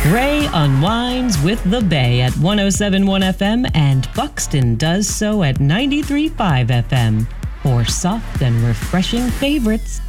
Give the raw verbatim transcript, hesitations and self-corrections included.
Gray unwinds with the Bay at one oh seven point one F M, and Buxton does so at ninety-three point five F M. For soft and refreshing favorites,